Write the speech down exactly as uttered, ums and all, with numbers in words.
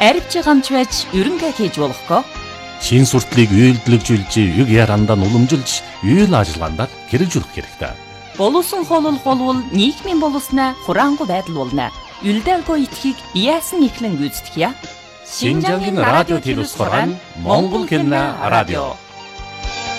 арвч гамч байж ерөнхий хийж болохгүй. Шин суртлыг үйлдэлжүүлж, юг ярандаа уламжилж, үйл ажиллагаанд хэрэгжүүлэх хэрэгтэй. Боловсон холол болвол нийгмийн боловснаа хураангуй байдал болно. Үлдээгүй итхийг яасан ихлэн гүйцэтгэе. Шинжангийн радио телевизээр Монгол кино радио